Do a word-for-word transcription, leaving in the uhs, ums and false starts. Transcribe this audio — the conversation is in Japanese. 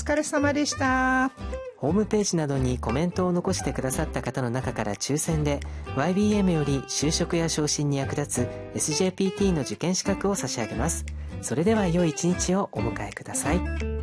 疲れ様でした。 ホームページなどにコメントを残してくださった方の中から抽選で ワイビーエム より就職や昇進に役立つ エスジェーピーティー の受験資格を差し上げます。それでは良い一日をお迎えください。